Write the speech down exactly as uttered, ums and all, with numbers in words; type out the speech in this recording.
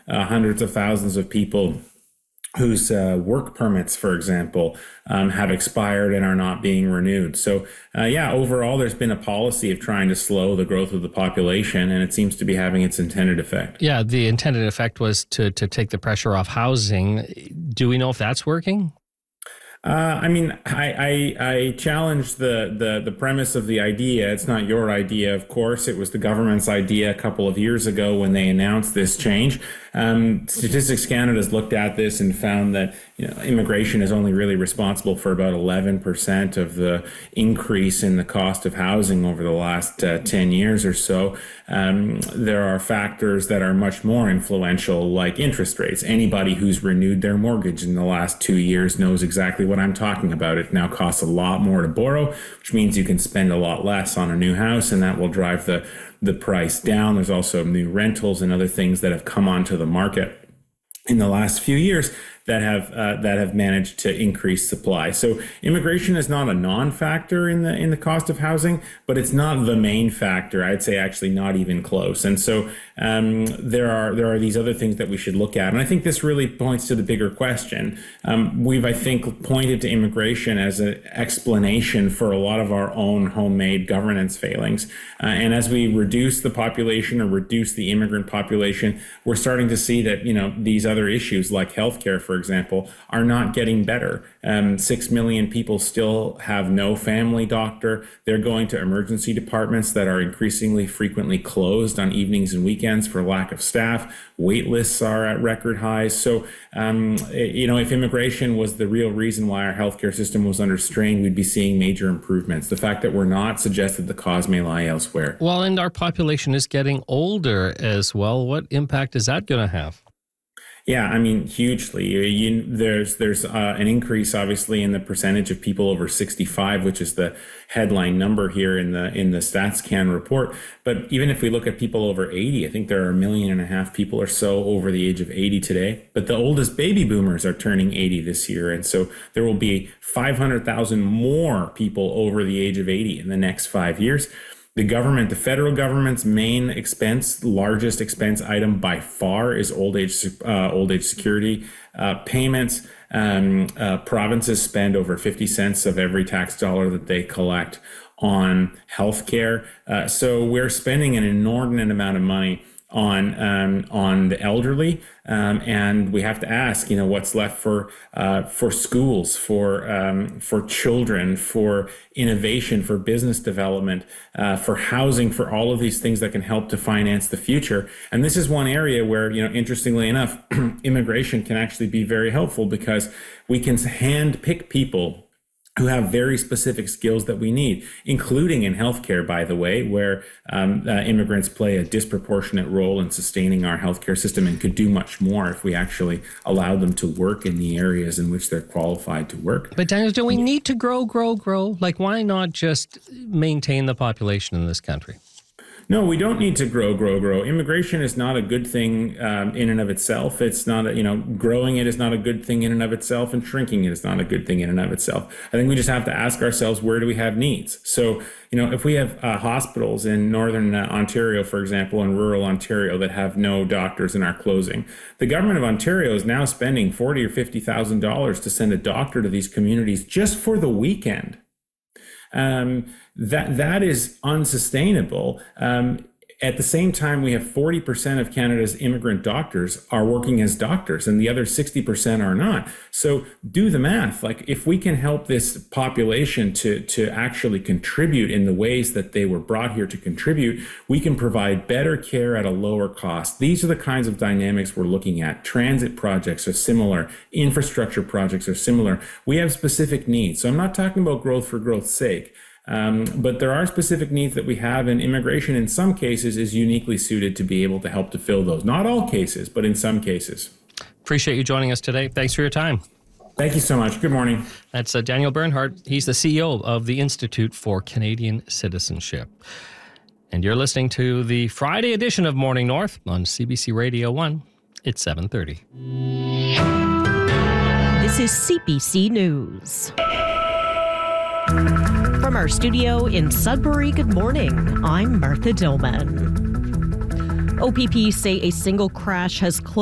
uh, hundreds of thousands of people whose uh, work permits, for example, um, have expired and are not being renewed. So, uh, yeah, overall, there's been a policy of trying to slow the growth of the population, and it seems to be having its intended effect. Yeah, the intended effect was to to take the pressure off housing. Do we know if that's working? Uh, I mean, I, I, I challenge the, the, the premise of the idea. It's not your idea, of course. It was the government's idea a couple of years ago when they announced this change. Um, Statistics Canada has looked at this and found that, you know, immigration is only really responsible for about eleven percent of the increase in the cost of housing over the last uh, ten years or so. Um, there are factors that are much more influential, like interest rates. Anybody who's renewed their mortgage in the last two years knows exactly what I'm talking about. It now costs a lot more to borrow, which means you can spend a lot less on a new house, and that will drive the the price down. There's also new rentals and other things that have come onto the market in the last few years that have uh, that have managed to increase supply. So immigration is not a non-factor in the in the cost of housing, but it's not the main factor. I'd say actually not even close. And so um, there are there are these other things that we should look at. And I think this really points to the bigger question. Um, we've, I think, pointed to immigration as an explanation for a lot of our own homemade governance failings. Uh, and as we reduce the population or reduce the immigrant population, we're starting to see that, you know, these other issues like healthcare, for example, are not getting better. Um, six million people still have no family doctor. They're going to emergency departments that are increasingly frequently closed on evenings and weekends for lack of staff. Wait lists are at record highs. So, um, you know, if immigration was the real reason why our healthcare system was under strain, we'd be seeing major improvements. The fact that we're not suggests that the cause may lie elsewhere. Well, and our population is getting older as well. What impact is that going to have? Yeah, I mean, hugely. You, there's there's uh, an increase, obviously, in the percentage of people over sixty-five, which is the headline number here in the in the StatsCan report. But even if we look at people over eighty, I think there are a million and a half people or so over the age of eighty today. But the oldest baby boomers are turning eighty this year, and so there will be five hundred thousand more people over the age of eighty in the next five years. The government, the federal government's main expense, largest expense item by far is old age uh, old age security uh, payments. Um, uh, provinces spend over fifty cents of every tax dollar that they collect on healthcare. Uh, so we're spending an inordinate amount of money on um, on the elderly, um, and we have to ask, you know, what's left for uh, for schools, for um, for children, for innovation, for business development, uh, for housing, for all of these things that can help to finance the future. And this is one area where, you know, interestingly enough, immigration can actually be very helpful because we can hand pick people who have very specific skills that we need, including in healthcare, by the way, where um, uh, immigrants play a disproportionate role in sustaining our healthcare system and could do much more if we actually allow them to work in the areas in which they're qualified to work. But Daniel, do we need to grow, grow, grow? Like, why not just maintain the population in this country? No, we don't need to grow, grow, grow. Immigration is not a good thing um, in and of itself. It's not, a, you know, growing it is not a good thing in and of itself, and shrinking it is not a good thing in and of itself. I think we just have to ask ourselves, where do we have needs? So, you know, if we have uh, hospitals in northern uh, Ontario, for example, in rural Ontario that have no doctors and are closing, the government of Ontario is now spending forty or fifty thousand dollars to send a doctor to these communities just for the weekend. Um, that that is unsustainable. Um, at the same time, we have forty percent of Canada's immigrant doctors are working as doctors, and the other sixty percent are not. So do the math. Like, if we can help this population to, to actually contribute in the ways that they were brought here to contribute, we can provide better care at a lower cost. These are the kinds of dynamics we're looking at. Transit projects are similar. Infrastructure projects are similar. We have specific needs. So I'm not talking about growth for growth's sake. Um, but there are specific needs that we have, and immigration in some cases is uniquely suited to be able to help to fill those. Not all cases, but in some cases. Appreciate you joining us today. Thanks for your time. Thank you so much. Good morning. That's uh, Daniel Bernhardt. He's the C E O of the Institute for Canadian Citizenship. And you're listening to the Friday edition of Morning North on C B C Radio one. It's seven thirty. This is C B C News. From our studio in Sudbury, good morning. I'm Martha Dillman. O P P say a single crash has closed